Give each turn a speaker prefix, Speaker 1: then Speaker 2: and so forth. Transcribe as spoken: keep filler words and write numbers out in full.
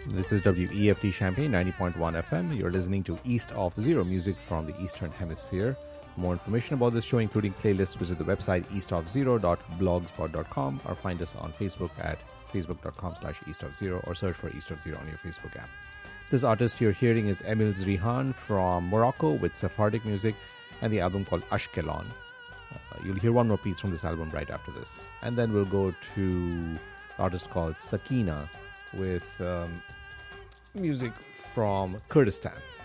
Speaker 1: This is W E F T Champaign ninety point one F M. You're listening to East of Zero, music from the Eastern Hemisphere. For more information about this show, including playlists, visit the website east of zero dot blogspot dot com or find us on Facebook at facebook.com slash east of zero or search for East of Zero on your Facebook app. This artist you're hearing is Emil Zrihan from Morocco with Sephardic music and the album called Ashkelon. Uh, you'll hear one more piece from this album right after this. And then we'll go to an artist called Sakina with um, music from Kurdistan.